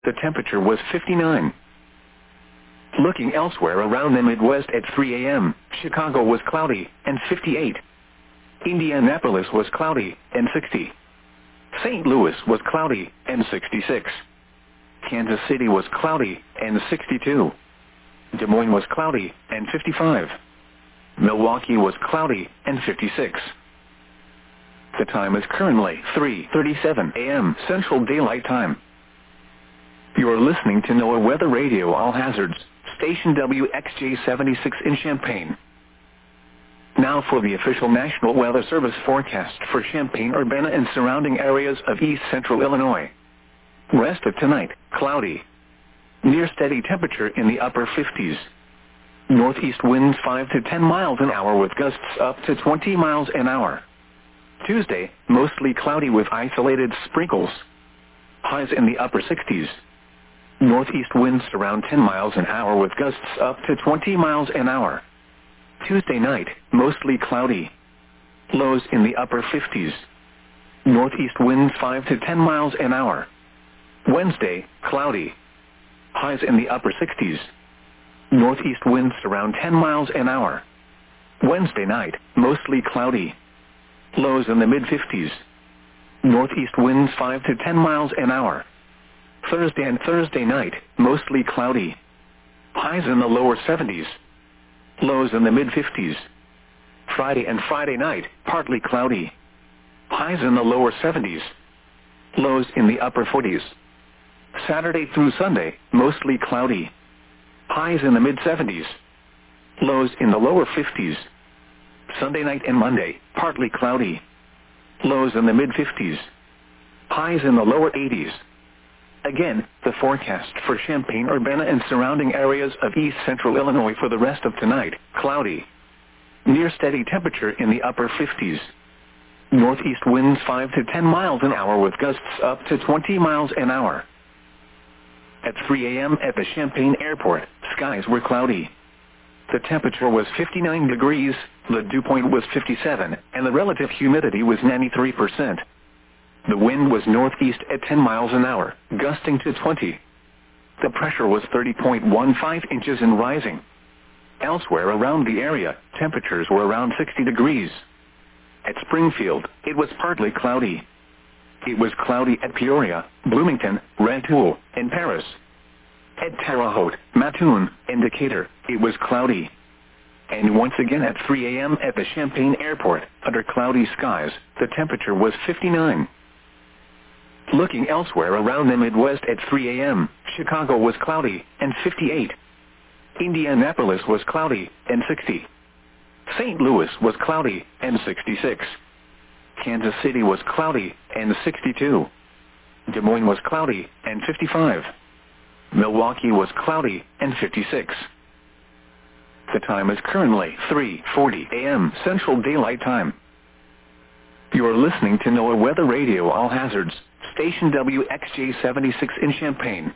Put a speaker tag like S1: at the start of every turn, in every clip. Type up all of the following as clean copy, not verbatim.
S1: The temperature was 59. Looking elsewhere around the Midwest at 3 a.m., Chicago was cloudy and 58. Indianapolis was cloudy and 60. St. Louis was cloudy and 66. Kansas City was cloudy and 62. Des Moines was cloudy and 55. Milwaukee was cloudy and 56. The time is currently 3:37 a.m. Central Daylight Time. You are listening to NOAA Weather Radio All Hazards, station WXJ-76 in Champaign. Now for the official National Weather Service forecast for Champaign-Urbana and surrounding areas of east central Illinois. Rest of tonight, cloudy. Near steady temperature in the upper 50s. Northeast winds 5 to 10 miles an hour with gusts up to 20 miles an hour. Tuesday, mostly cloudy with isolated sprinkles. Highs in the upper 60s. Northeast winds around 10 miles an hour with gusts up to 20 miles an hour. Tuesday night, mostly cloudy. Lows in the upper 50s. Northeast winds 5 to 10 miles an hour. Wednesday, cloudy. Highs in the upper 60s. Northeast winds around 10 miles an hour. Wednesday night, mostly cloudy. Lows in the mid-50s. Northeast winds 5 to 10 miles an hour. Thursday and Thursday night, mostly cloudy. Highs in the lower 70s. Lows in the mid-50s. Friday and Friday night, partly cloudy. Highs in the lower 70s. Lows in the upper 40s. Saturday through Sunday, mostly cloudy. Highs in the mid-70s. Lows in the lower 50s. Sunday night and Monday, partly cloudy. Lows in the mid-50s. Highs in the lower 80s. Again, the forecast for Champaign-Urbana and surrounding areas of east central Illinois for the rest of tonight, cloudy. Near steady temperature in the upper 50s. Northeast winds 5 to 10 miles an hour with gusts up to 20 miles an hour. At 3 a.m. at the Champaign Airport, skies were cloudy. The temperature was 59 degrees, the dew point was 57, and the relative humidity was 93%. The wind was northeast at 10 miles an hour, gusting to 20. The pressure was 30.15 inches and rising. Elsewhere around the area, temperatures were around 60 degrees. At Springfield, it was partly cloudy. It was cloudy at Peoria, Bloomington, Rantoul, and Paris. At Terre Haute, Mattoon, and Decatur, it was cloudy. And once again at 3 a.m. at the Champaign Airport, under cloudy skies, the temperature was 59. Looking elsewhere around the Midwest at 3 a.m., Chicago was cloudy and 58. Indianapolis was cloudy and 60. St. Louis was cloudy and 66. Kansas City was cloudy and 62. Des Moines was cloudy and 55. Milwaukee was cloudy and 56. The time is currently 3:40 a.m. Central Daylight Time. You are listening to NOAA Weather Radio All Hazards, station WXJ-76 in Champaign.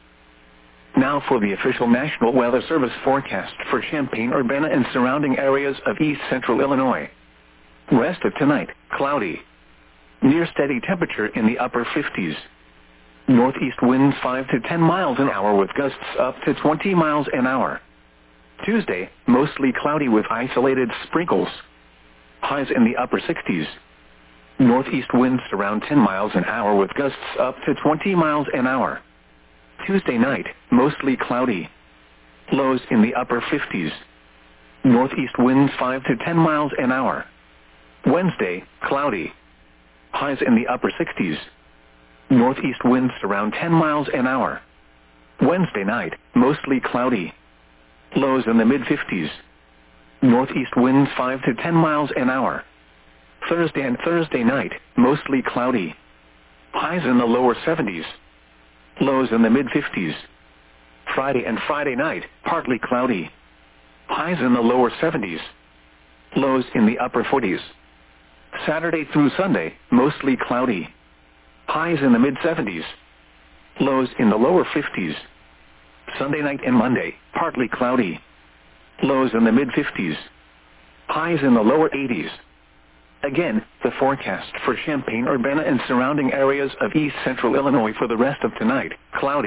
S1: Now for the official National Weather Service forecast for Champaign-Urbana and surrounding areas of east central Illinois. Rest of tonight, cloudy. Near steady temperature in the upper 50s. Northeast winds 5 to 10 miles an hour with gusts up to 20 miles an hour. Tuesday, mostly cloudy with isolated sprinkles. Highs in the upper 60s. Northeast winds around 10 miles an hour with gusts up to 20 miles an hour. Tuesday night, mostly cloudy. Lows in the upper 50s. Northeast winds 5 to 10 miles an hour. Wednesday, cloudy. Highs in the upper 60s. Northeast winds around 10 miles an hour. Wednesday night, mostly cloudy. Lows in the mid-50s. Northeast winds 5 to 10 miles an hour. Thursday and Thursday night, mostly cloudy. Highs in the lower 70s. Lows in the mid-50s. Friday and Friday night, partly cloudy. Highs in the lower 70s. Lows in the upper 40s. Saturday through Sunday, mostly cloudy. Highs in the mid-70s. Lows in the lower 50s. Sunday night and Monday, partly cloudy. Lows in the mid-50s. Highs in the lower 80s. Again, the forecast for Champaign-Urbana and surrounding areas of east central Illinois for the rest of tonight, cloudy.